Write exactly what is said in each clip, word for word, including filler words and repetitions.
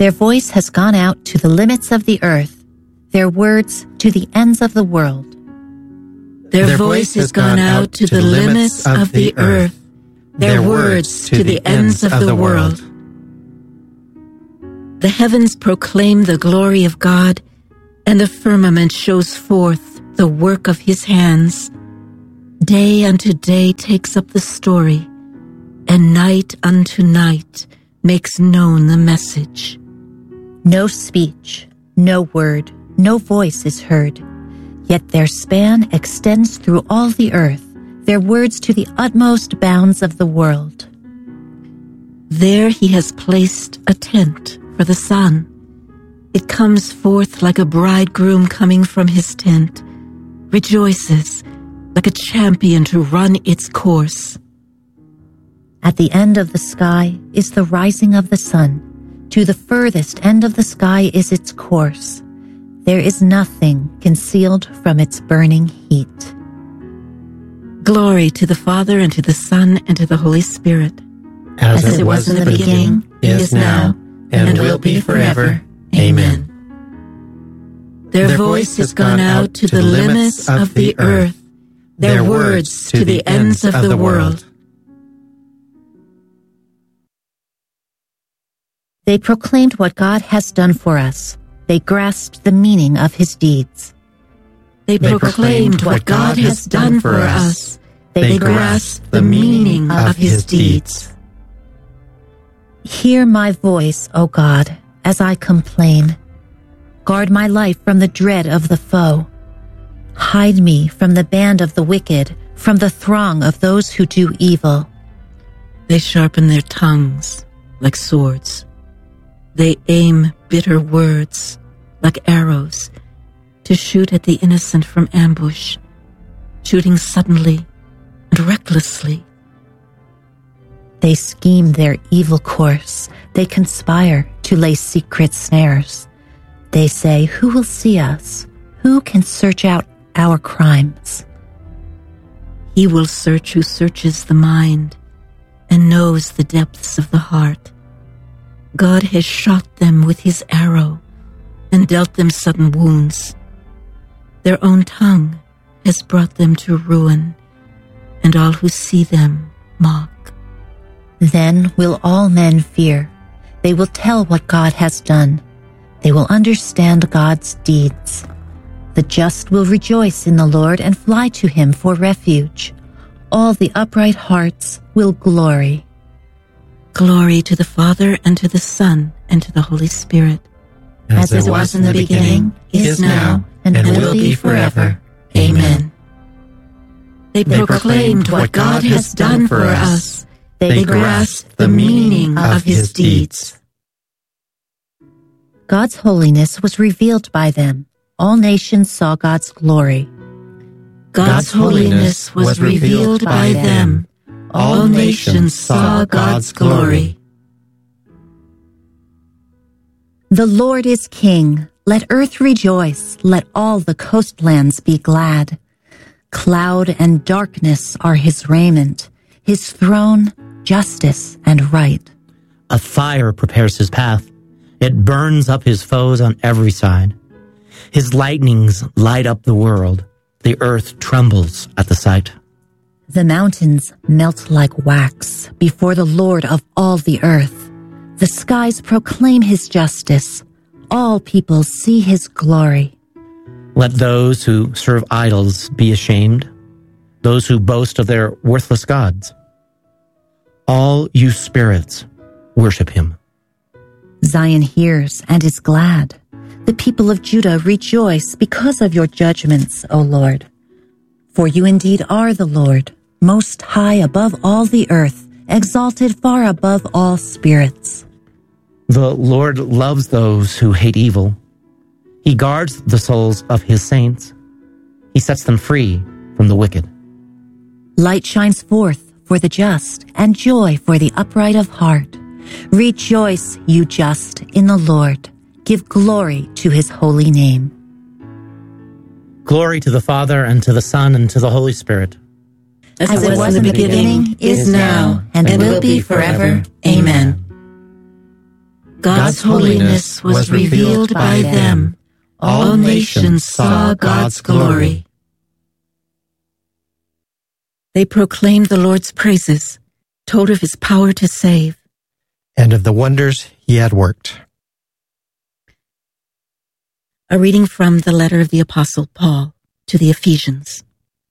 Their voice has gone out to the limits of the earth, their words to the ends of the world. Their, their voice has gone out to the limits of the earth, their words to the ends of the world. The heavens proclaim the glory of God, and the firmament shows forth the work of his hands. Day unto day takes up the story, and night unto night makes known the message. No speech, no word, no voice is heard, yet their span extends through all the earth, their words to the utmost bounds of the world. There he has placed a tent for the sun. It comes forth like a bridegroom coming from his tent, rejoices like a champion to run its course. At the end of the sky is the rising of the sun. To the furthest end of the sky is its course. There is nothing concealed from its burning heat. Glory to the Father, and to the Son, and to the Holy Spirit. As, As it was in the beginning, beginning is now, and, and will be forever. Amen. Their, their voice has gone out to the limits of the earth, their words to the ends of the world. They proclaimed what God has done for us. They grasped the meaning of his deeds. They proclaimed what God has done for us. They grasped the meaning of his deeds. Hear my voice, O God, as I complain. Guard my life from the dread of the foe. Hide me from the band of the wicked, from the throng of those who do evil. They sharpen their tongues like swords. They aim bitter words like arrows to shoot at the innocent from ambush, shooting suddenly and recklessly. They scheme their evil course. They conspire to lay secret snares. They say, who will see us? Who can search out our crimes? He will search who searches the mind and knows the depths of the heart. God has shot them with his arrow and dealt them sudden wounds. Their own tongue has brought them to ruin, and all who see them mock. Then will all men fear. They will tell what God has done. They will understand God's deeds. The just will rejoice in the Lord and fly to him for refuge. All the upright hearts will glory. Glory to the Father, and to the Son, and to the Holy Spirit. As, As it was in the beginning, is now, and, and will be forever. Amen. They proclaimed what God has done for us. They grasped the meaning of his deeds. God's holiness was revealed by them. All nations saw God's glory. God's holiness was revealed by them. All nations saw God's glory. The Lord is King. Let earth rejoice. Let all the coastlands be glad. Cloud and darkness are his raiment. His throne, justice and right. A fire prepares his path. It burns up his foes on every side. His lightnings light up the world. The earth trembles at the sight. The mountains melt like wax before the Lord of all the earth. The skies proclaim his justice. All peoples see his glory. Let those who serve idols be ashamed, those who boast of their worthless gods. All you spirits, worship him. Zion hears and is glad. The people of Judah rejoice because of your judgments, O Lord. For you indeed are the Lord, most high above all the earth, exalted far above all spirits. The Lord loves those who hate evil. He guards the souls of his saints. He sets them free from the wicked. Light shines forth for the just, and joy for the upright of heart. Rejoice, you just, in the Lord. Give glory to his holy name. Glory to the Father, and to the Son, and to the Holy Spirit. As, As it was in the beginning, beginning is now, and, and will be forever. Amen. God's holiness was revealed by them. All nations saw God's glory. They proclaimed the Lord's praises, told of his power to save, and of the wonders he had worked. A reading from the letter of the Apostle Paul to the Ephesians.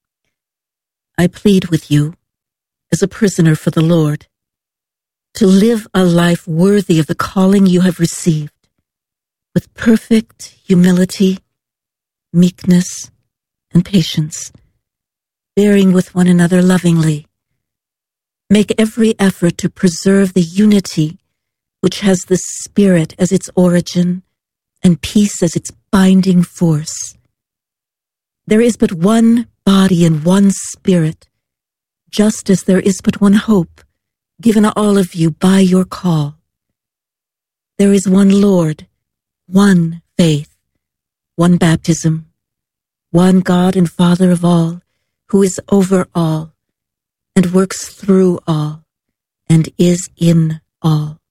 I plead with you, as a prisoner for the Lord, to live a life worthy of the calling you have received, with perfect humility, meekness, and patience, bearing with one another lovingly. Make every effort to preserve the unity which has the Spirit as its origin and peace as its binding force. There is but one body and one Spirit, just as there is but one hope given to all of you by your call. There is one Lord, one faith, one baptism, one God and Father of all, who is over all, and works through all, and is in all.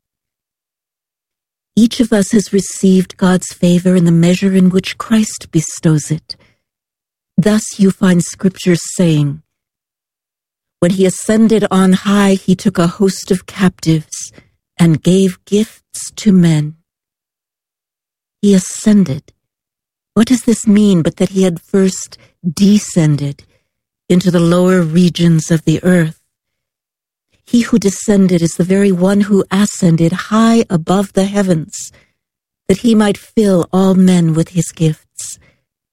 Each of us has received God's favor in the measure in which Christ bestows it. Thus you find Scripture saying, when he ascended on high, he took a host of captives and gave gifts to men. He ascended. What does this mean but that he had first descended into the lower regions of the earth? He who descended is the very one who ascended high above the heavens, that he might fill all men with his gifts.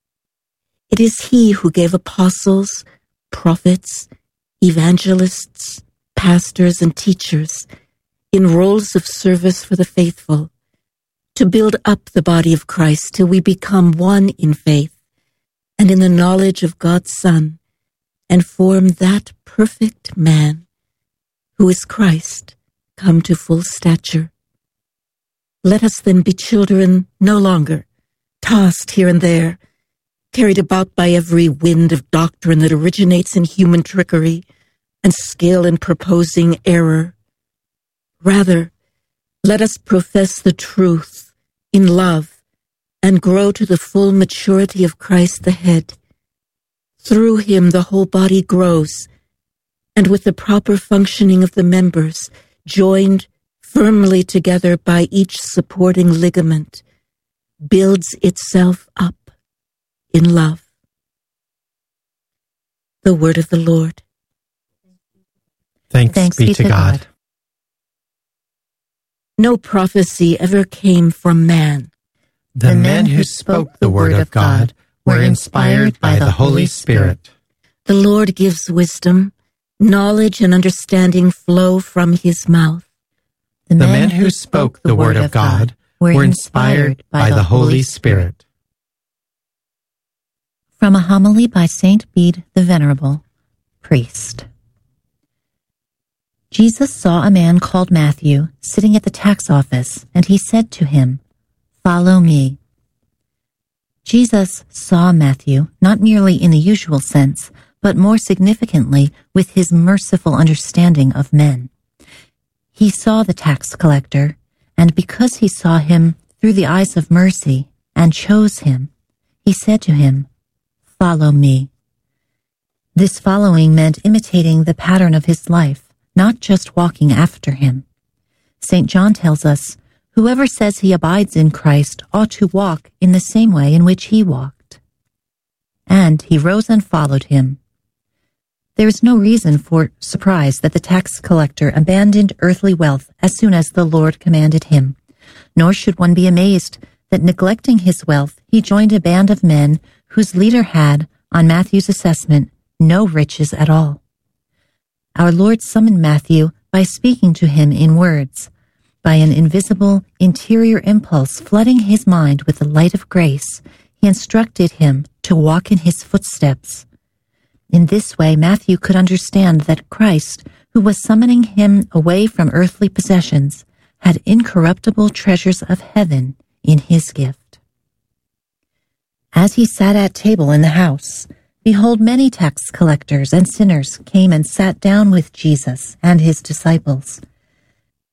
It is he who gave apostles, prophets, evangelists, pastors, and teachers in roles of service for the faithful, to build up the body of Christ till we become one in faith and in the knowledge of God's Son, and form that perfect man who is Christ, come to full stature. Let us then be children no longer, tossed here and there, carried about by every wind of doctrine that originates in human trickery and skill in proposing error. Rather, let us profess the truth in love and grow to the full maturity of Christ the head. Through him the whole body grows, and with the proper functioning of the members, joined firmly together by each supporting ligament, builds itself up in love. The word of the Lord. Thanks, Thanks be, be to God. God. No prophecy ever came from man. The, the men who spoke the word of God were inspired by the Holy Spirit. The Lord gives wisdom. Knowledge and understanding flow from his mouth. The men, the men who spoke the word of God were inspired by the Holy Spirit. From a homily by Saint Bede the Venerable, priest. Jesus saw a man called Matthew sitting at the tax office, and he said to him, "Follow me." Jesus saw Matthew not merely in the usual sense, but more significantly with his merciful understanding of men. He saw the tax collector, and because he saw him through the eyes of mercy and chose him, he said to him, "Follow me." This following meant imitating the pattern of his life, not just walking after him. Saint John tells us, whoever says he abides in Christ ought to walk in the same way in which he walked. And he rose and followed him. There is no reason for surprise that the tax collector abandoned earthly wealth as soon as the Lord commanded him, nor should one be amazed that neglecting his wealth, he joined a band of men whose leader had, on Matthew's assessment, no riches at all. Our Lord summoned Matthew by speaking to him in words, by an invisible interior impulse flooding his mind with the light of grace. He instructed him to walk in his footsteps. In this way, Matthew could understand that Christ, who was summoning him away from earthly possessions, had incorruptible treasures of heaven in his gift. As he sat at table in the house, behold, many tax collectors and sinners came and sat down with Jesus and his disciples.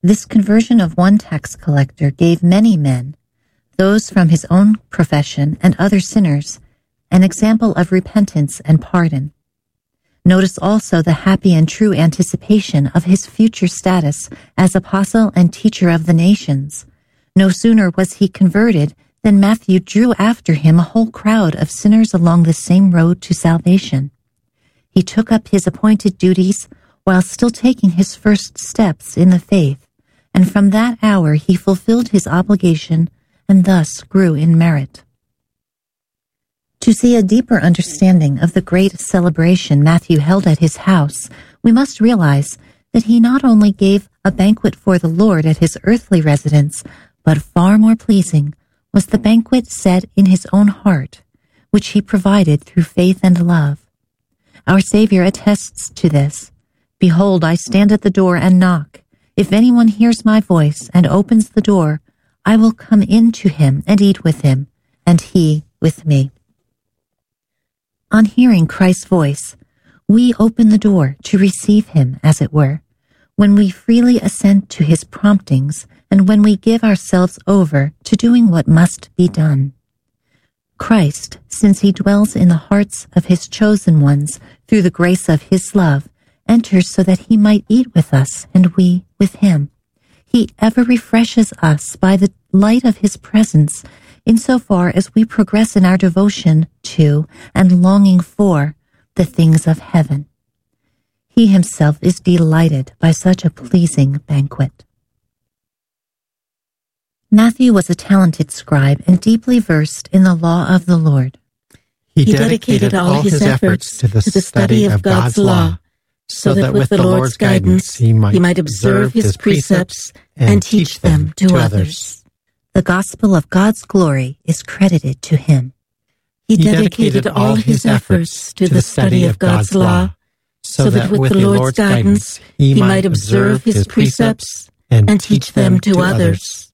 This conversion of one tax collector gave many men, those from his own profession and other sinners, an example of repentance and pardon. Notice also the happy and true anticipation of his future status as apostle and teacher of the nations. No sooner was he converted than Matthew drew after him a whole crowd of sinners along the same road to salvation. He took up his appointed duties while still taking his first steps in the faith, and from that hour he fulfilled his obligation and thus grew in merit. To see a deeper understanding of the great celebration Matthew held at his house, we must realize that he not only gave a banquet for the Lord at his earthly residence, but far more pleasing was the banquet set in his own heart, which he provided through faith and love. Our Savior attests to this. Behold, I stand at the door and knock. If anyone hears my voice and opens the door, I will come in to him and eat with him, and he with me. On hearing Christ's voice, we open the door to receive him, as it were, when we freely assent to his promptings and when we give ourselves over to doing what must be done. Christ, since he dwells in the hearts of his chosen ones through the grace of his love, enters so that he might eat with us and we with him. He ever refreshes us by the light of his presence insofar as we progress in our devotion to and longing for the things of heaven. He himself is delighted by such a pleasing banquet. Matthew was a talented scribe and deeply versed in the law of the Lord. He dedicated all his efforts to the study of God's law, so that with the Lord's guidance he might observe his precepts and teach them to others. The gospel of God's glory is credited to him. He dedicated all his efforts to the study of God's law, so that with the Lord's guidance he might observe his precepts and teach them to others.